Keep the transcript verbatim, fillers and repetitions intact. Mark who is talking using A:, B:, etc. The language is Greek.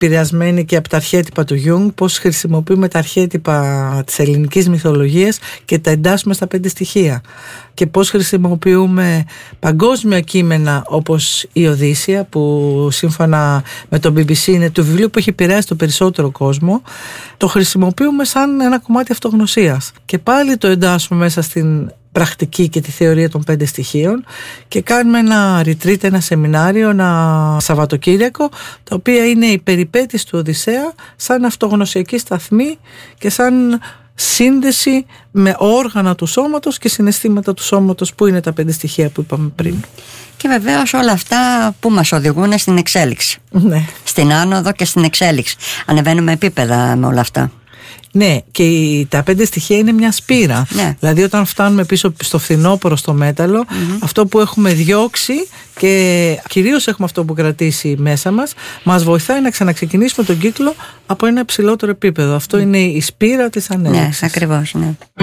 A: επηρεασμένοι και από τα αρχέτυπα του Γιούγκ, πώς χρησιμοποιούμε τα αρχέτυπα της ελληνικής μυθολογίας και τα εντάσσουμε στα πέντε στοιχεία, και πώς χρησιμοποιούμε παγκόσμια κείμενα όπως η Οδύσσεια, που σύμφωνα με το μπι μπι σι είναι το βιβλίο που έχει επηρεάσει το περισσότερο κόσμο, το χρησιμοποιούμε σαν ένα κομμάτι αυτογνωσίας και πάλι το εντάσσουμε μέσα στην πρακτική και τη θεωρία των πέντε στοιχείων και κάνουμε ένα retreat, ένα σεμινάριο, ένα Σαββατοκύριακο, τα οποία είναι η περιπέτειες του Οδυσσέα σαν αυτογνωσιακή σταθμή και σαν σύνδεση με όργανα του σώματος και συναισθήματα του σώματος, που είναι τα πέντε στοιχεία που είπαμε πριν.
B: Και βεβαίως όλα αυτά που μας οδηγούν στην εξέλιξη,
A: ναι.
B: στην άνοδο και στην εξέλιξη. Ανεβαίνουμε επίπεδα με όλα αυτά.
A: Ναι, και τα πέντε στοιχεία είναι μια σπήρα.
B: Ναι.
A: Δηλαδή, όταν φτάνουμε πίσω στο φθινόπωρο, στο μέταλλο, mm-hmm. αυτό που έχουμε διώξει και κυρίως έχουμε αυτό που κρατήσει μέσα μας, μας βοηθάει να ξαναξεκινήσουμε τον κύκλο από ένα υψηλότερο επίπεδο. Αυτό mm. είναι η σπήρα της ανέλυξης.
B: Ναι, ακριβώς, ναι.